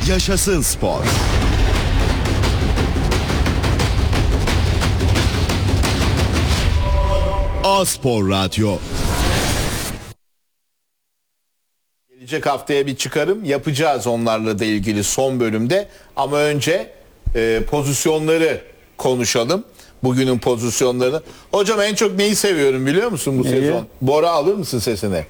Yaşasın spor. A-Spor Radyo. Gelecek haftaya bir çıkarım yapacağız onlarla da ilgili son bölümde. Ama önce pozisyonları konuşalım. Bugünün pozisyonlarını. Hocam en çok neyi seviyorum biliyor musun bu sezon? Bora alır mısın sesini?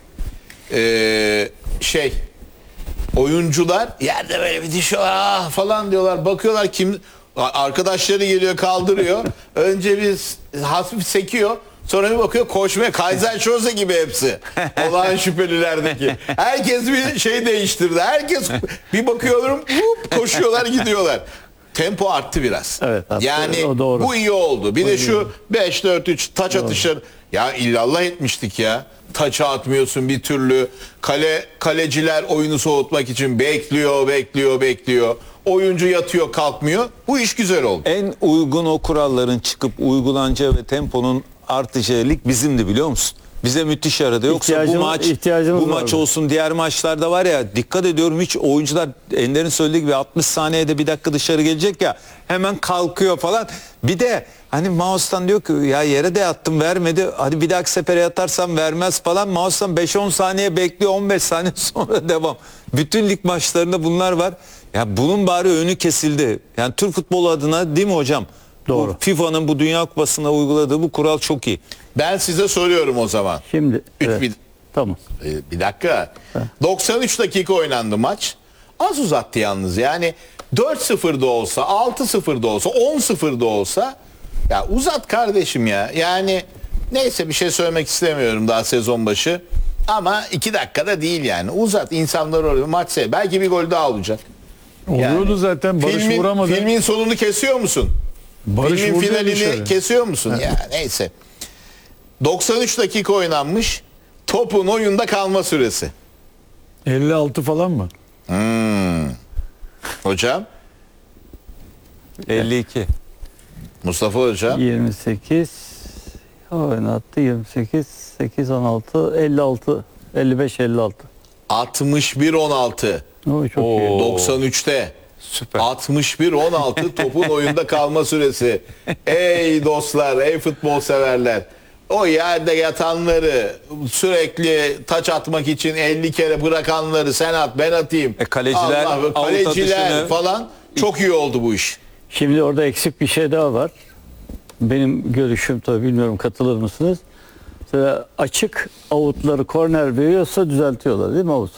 Oyuncular yerde böyle bir düşüyorlar falan diyorlar. Bakıyorlar kim arkadaşları geliyor kaldırıyor. Önce bir hafif sekiyor. Sonra bir bakıyor koşmaya. Kaiserslautern gibi hepsi. Olağan şüphelilerdeki. Herkes bir şey değiştirdi. Herkes bir bakıyorum koşuyorlar gidiyorlar. Tempo arttı biraz. Evet, yani doğru. bu iyi oldu. Bir de şu 5-4-3 taç atışları. Ya illallah etmiştik ya. Taça atmıyorsun bir türlü. Kaleciler oyunu soğutmak için bekliyor. Oyuncu yatıyor kalkmıyor. Bu iş güzel oldu. En uygun o kuralların çıkıp uygulanacağı ve temponun artacağı lig bizimdi biliyor musun? Bize müthiş yaradı. Yoksa bu maç olsun diğer maçlarda var ya dikkat ediyorum hiç oyuncular Ender'in söylediği gibi 60 saniyede bir dakika dışarı gelecek ya hemen kalkıyor falan. Bir de hani mouse'tan diyor ki ya yere de yattım vermedi. Hadi bir dahaki sefere yatarsam vermez falan. Mouse'tan 5-10 saniye bekliyor 15 saniye sonra devam. Bütün lig maçlarında bunlar var. Ya bunun bari önü kesildi. Yani Türk futbolu adına değil mi hocam? Doğru. FIFA'nın bu Dünya Kupası'nda uyguladığı bu kural çok iyi. Ben size soruyorum o zaman. Şimdi tamam. Bir dakika. 93 dakika oynandı maç. Az uzattı yalnız. Yani 4-0'da olsa, 6-0'da olsa, 10-0'da olsa ya uzat kardeşim ya. Yani neyse bir şey söylemek istemiyorum daha sezon başı. Ama 2 dakikada değil yani. Uzat insanlar oraya maç sev. Belki bir gol daha olacak. Oluyordu zaten. Barış vuramadı. Filmin sonunu kesiyor musun? Barış Filmin finalini dışarı. kesiyor musun? Ya neyse. 93 dakika oynanmış. Topun oyunda kalma süresi. 56 falan mı? Hocam? 52. Mustafa Hocam? 28 oynattı 28 8 16 56 55 56. 61-16. O çok iyi. 93'te. Süper. 61-16 topun oyunda kalma süresi. Ey dostlar, ey futbol severler. O yerde yatanları sürekli taç atmak için 50 kere bırakanları sen at ben atayım. Kaleciler, kaleciler falan çok iyi oldu bu iş. Şimdi orada eksik bir şey daha var. Benim görüşüm tabii bilmiyorum katılır mısınız? Mesela açık avutları korner veriyorsa düzeltiyorlar değil mi avut?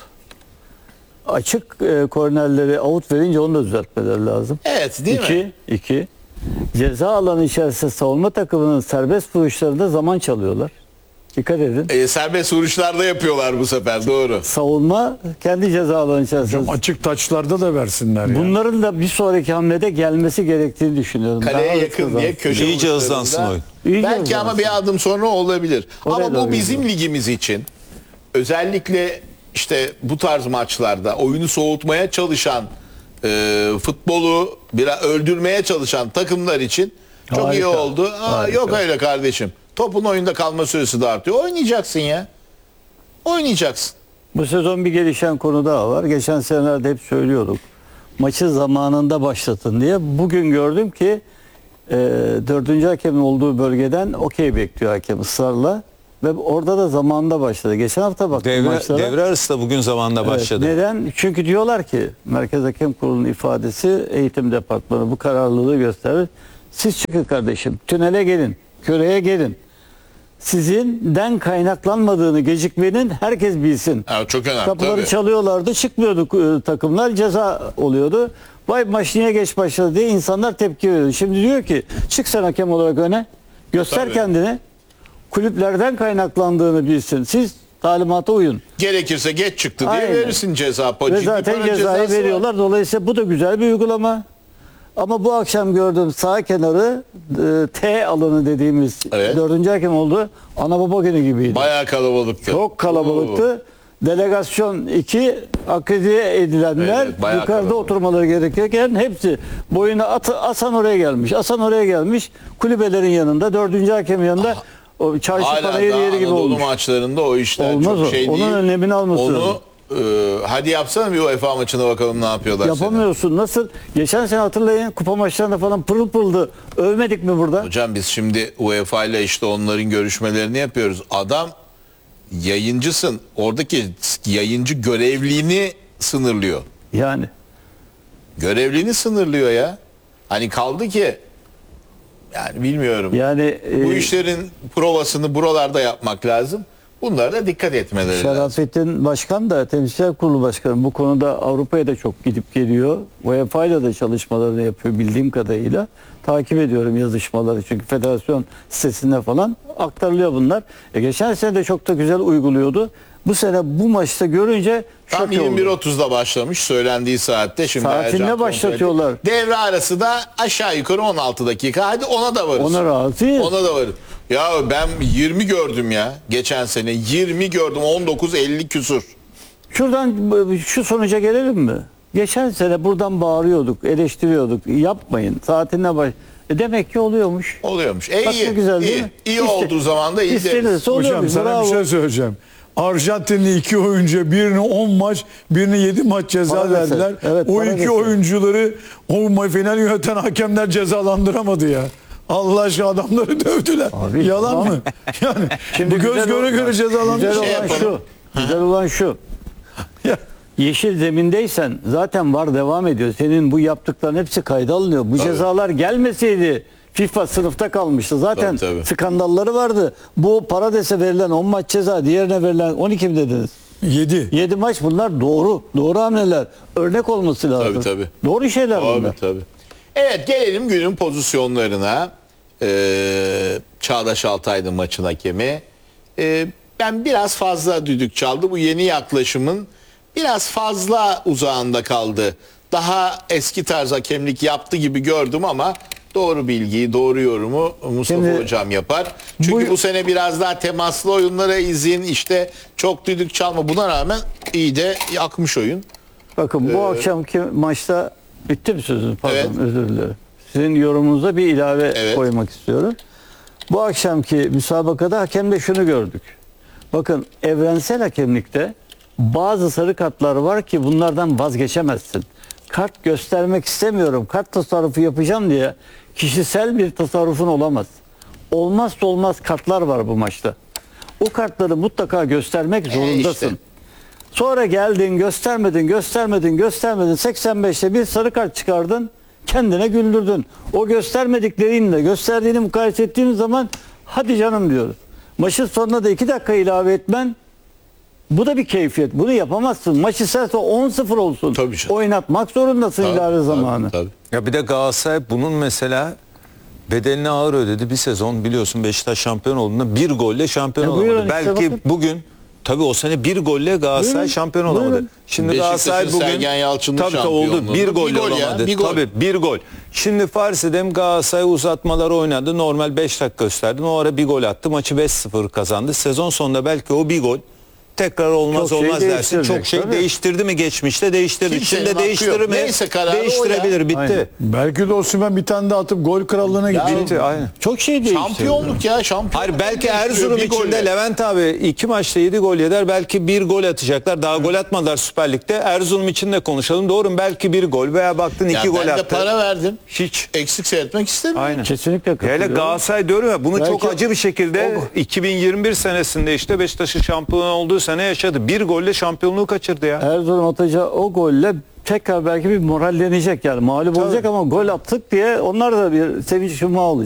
Açık kornerleri avut verince onu da düzeltmeleri lazım. Evet değil mi? İki. Ceza alanı içerisinde savunma takımının serbest vuruşlarında zaman çalıyorlar. Dikkat edin. Serbest vuruşlarda yapıyorlar bu sefer doğru. Savunma kendi ceza alanı içerisinde. Açık taçlarda da versinler ya. Bunların da bir sonraki hamlede gelmesi gerektiğini düşünüyorum. Kaleye yakın diye köşe İyice vuruşlarında- hızlansın oyun. Belki ama bir adım sonra olabilir. Oraya Ama doğru bu bizim ligimiz için özellikle işte bu tarz maçlarda oyunu soğutmaya çalışan futbolu biraz öldürmeye çalışan takımlar için çok Harika. iyi oldu. Harika. Yok öyle kardeşim. Topun oyunda kalma süresi de artıyor. Oynayacaksın ya. Oynayacaksın. Bu sezon bir gelişen konu daha var. Geçen senelerde hep söylüyorduk. Maçı zamanında başlatın diye. Bugün gördüm ki 4. hakemin olduğu bölgeden okey bekliyor hakem ısrarla. Ve orada da zamanında başladı. Geçen hafta baktım maçlara. Devre arası da bugün zamanında başladı. Neden? Çünkü diyorlar ki Merkez Hakem Kurulu'nun ifadesi eğitim departmanı bu kararlılığı gösterir. Siz çıkın kardeşim. Tünele gelin. Küreye gelin. Sizinden kaynaklanmadığını gecikmenin herkes bilsin. Ha, çok önemli. Kapıları Tabii. çalıyorlardı. Çıkmıyordu takımlar. Ceza oluyordu. Vay maç niye geç başladı diye insanlar tepki veriyordu. Şimdi diyor ki çık sen hakem olarak öne. Göster Tabii. kendini. Kulüplerden kaynaklandığını bilsin. Siz talimata uyun. Gerekirse geç çıktı diye Aynen. verirsin ceza. Ve Ciddi zaten para cezayı cezası var. veriyorlar. Dolayısıyla bu da güzel bir uygulama. Ama bu akşam gördüğüm sağ kenarı T alanı dediğimiz Evet. 4. hakem oldu. Ana baba günü gibiydi. Bayağı kalabalıktı. Çok kalabalıktı. Delegasyon 2 akredite edilenler Evet, bayağı yukarıda kalabalık. oturmaları gerekirken hepsi boyuna Asan oraya gelmiş. Asan oraya gelmiş. Kulübelerin yanında 4. hakemin yanında o çarşı Hala panayır daha yeri gibi Anadolu olmuş. maçlarında o işler Olmaz çok o. şey Onun değil. önlemini alması lazım. Onu hadi yapsana bir UEFA maçına bakalım ne yapıyorlar. Yapamıyorsun. Nasıl? Geçen sene hatırlayın kupa maçlarında falan pırıl pırıldı. Övmedik mi burada? Hocam biz şimdi UEFA ile işte onların görüşmelerini yapıyoruz. Adam yayıncısın. Oradaki yayıncı görevliğini sınırlıyor. Yani. Görevliğini sınırlıyor ya. Hani kaldı ki yani bilmiyorum. Yani Bu işlerin provasını buralarda yapmak lazım. Bunlara da dikkat etmeleri lazım. Şerafettin Başkan da Temsilciler Kurulu Başkanı bu konuda Avrupa'ya da çok gidip geliyor. UEFA ile de çalışmalarını yapıyor bildiğim kadarıyla. Takip ediyorum yazışmaları çünkü federasyon sitesinde falan aktarılıyor bunlar. Geçen sene de çok da güzel uyguluyordu. Bu sene bu maçta görünce Tam şok oldum. 21.30'da başlamış söylendiği saatte. Şimdi Saatinde Ercan başlatıyorlar. kontrol etti. Devre arası da aşağı yukarı 16 dakika. Hadi ona da varız. Ona razıyız. Ona da varız. Ya ben 20 gördüm ya geçen sene. 20 gördüm 19-50 küsur. Şuradan şu sonuca gelelim mi? Geçen sene buradan bağırıyorduk, eleştiriyorduk. Yapmayın. Saatinde demek ki oluyormuş. Oluyormuş. Bak İyi, ne güzel değil iyi. mi? İyi olduğu zaman da iyi deriz. İstenirse Hocam oluyormuş. sana Bravo. bir şey söyleyeceğim. Arjantinli 2 oyuncu birine 10 maç, birine 7 maç ceza Para verdiler. desek, evet, o para iki desek. oyuncuları o final yöneten hakemler cezalandıramadı ya. Allah aşkına adamları dövdüler. Abi, Yalan tamam. mı? Yani Şimdi bu göz güzel göre göre cezalandırır. Güzel Şey olan yapalım. şu. Güzel olan şu. Ya, Yeşil zemindeysen zaten var devam ediyor. Senin bu yaptıkların hepsi kayda alınıyor. Bu cezalar gelmeseydi FIFA sınıfta kalmıştı. Zaten Tabii. skandalları vardı. Bu Parades'e verilen 10 maç ceza, diğerine verilen 12 mi dediniz? 7. 7 maç bunlar doğru. Doğru hamleler. Örnek olması lazım. Tabii. Doğru şeyler bunlar. Tabii. Evet gelelim günün pozisyonlarına. Çağdaş Altaylı maçın hakemi. Ben biraz fazla düdük çaldı. Bu yeni yaklaşımın biraz fazla uzağında kaldı. Daha eski tarz hakemlik yaptı gibi gördüm ama doğru bilgiyi, doğru yorumu Mustafa Şimdi, Hocam yapar. Çünkü bu sene biraz daha temaslı oyunlara izin, işte çok düdük çalma. Buna rağmen iyi de akmış oyun. Bakın bu akşamki maçta bitti mi sözünüz? Pardon Evet. özür dilerim. Sizin yorumunuza bir ilave Evet. koymak istiyorum. Bu akşamki müsabakada hakemde şunu gördük. Bakın evrensel hakemlikte bazı sarı kartlar var ki bunlardan vazgeçemezsin. Kart göstermek istemiyorum, kart tasarrufu yapacağım diye kişisel bir tasarrufun olamaz. Olmazsa olmaz kartlar var bu maçta. O kartları mutlaka göstermek zorundasın. işte. Sonra geldin göstermedin 85'te bir sarı kart çıkardın, kendine güldürdün. O göstermediklerinle gösterdiğini mukayese ettiğimiz zaman hadi canım diyoruz. Maçın sonuna da 2 dakika ilave etmen, bu da bir keyfiyet. Bunu yapamazsın. Maç isterse 10-0 olsun. Tabii canım. Oynatmak zorundasın ilave zamanı. Tabii. Ya bir de Galatasaray bunun mesela bedelini ağır ödedi. Bir sezon biliyorsun Beşiktaş şampiyon olduğunda bir golle şampiyon Ya buyurun olamadı. işte Belki bakın. bugün tabii o sene bir golle Galatasaray Buyurun, şampiyon olamadı. buyurun. Şimdi Beşiktaş'ın Galatasaray bugün Sergen Yalçın'ın tabii oldu. şampiyonluğu. Bir golle Bir gol ya, olamadı. bir gol. Tabii bir gol. Şimdi farz edelim Galatasaray uzatmaları oynadı. Normal 5 dakika gösterdi. O ara bir gol attı. Maçı 5-0 kazandı. Sezon sonunda belki o bir gol tekrar olmaz Çok şey olmaz dersin. değiştirecek, Çok şey tabii. değiştirdi mi geçmişte değiştirdi. Kimsenin Şimdi hakkı değiştirir yok. mi? Neyse kararı o ya. Değiştirebilir. Bitti. Aynen. Belki de Osimhen bir tane daha atıp gol krallığına gitti. Bitti. Aynen. Çok şey değişti. Şampiyonluk ya şampiyon. Hayır belki Erzurum içinde Levent abi 2 maçta 7 gol yeder. Belki bir gol atacaklar. Daha gol atmadılar Süper Lig'de. Erzurum için de konuşalım. Doğru mu? Belki bir gol veya baktın 2 gol ben de attı. para verdim. Hiç. Eksik seyretmek istemiyorum. Aynen. Kesinlikle Hele katılıyorum. Galatasaray diyorum ya bunu Belki çok acı bir şekilde 2021 senesinde işte Beşiktaş'ın şampiyon olduğu sene yaşadı. Bir golle şampiyonluğu kaçırdı ya. Erzurum atacağı o golle tekrar belki bir morallenecek yani mağlup olacak ama gol attık diye onlar da bir sevinç yumağı olacak.